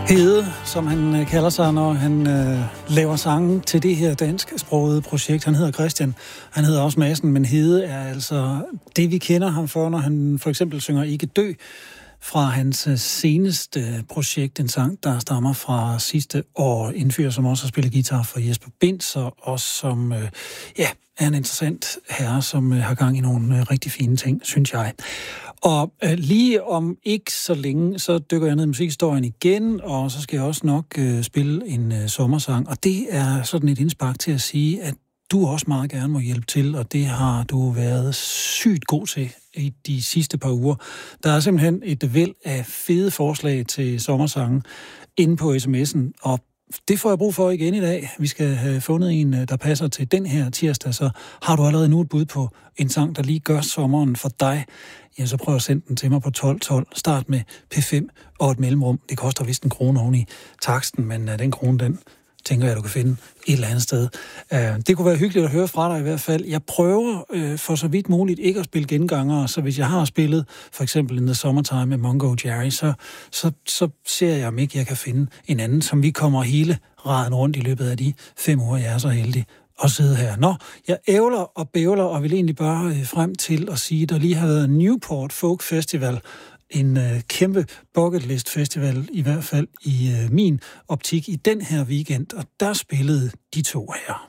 Hede, som han kalder sig, når han laver sange til det her dansksprogede projekt. Han hedder Christian, han hedder også Madsen, men Hede er altså det, vi kender ham for, når han for eksempel synger Ikke dø, fra hans seneste projekt, en sang, der stammer fra sidste år. En fyr, som også har spillet guitar for Jesper Binz, og også som er en interessant herre, som har gang i nogle rigtig fine ting, synes jeg. Og lige om ikke så længe, så dykker jeg ned i musikhistorien igen, og så skal jeg også nok spille en sommersang. Og det er sådan et indspark til at sige, at du også meget gerne må hjælpe til, og det har du været sygt god til i de sidste par uger. Der er simpelthen et væld af fede forslag til sommersange inde på sms'en, og det får jeg brug for igen i dag. Vi skal have fundet en, der passer til den her tirsdag, så har du allerede nu et bud på en sang, der lige gør sommeren for dig. Ja, så prøv at sende den til mig på 1212. Start med P5 og et mellemrum. Det koster vist 1 krone oven i taksten, men den krone, den tænker jeg, du kan finde et eller andet sted. Det kunne være hyggeligt at høre fra dig i hvert fald. Jeg prøver for så vidt muligt ikke at spille gengangere, så hvis jeg har spillet for eksempel In the Summertime med Mungo Jerry, så ser jeg, om ikke jeg kan finde en anden, som vi kommer hele raden rundt i løbet af de 5 uger, jeg er så heldig at sidde her. Nå, jeg ævler og bævler og vil egentlig bare frem til at sige, at der lige har været Newport Folk Festival, en kæmpe bucketlist festival, i hvert fald i min optik, i den her weekend, og der spillede de to her.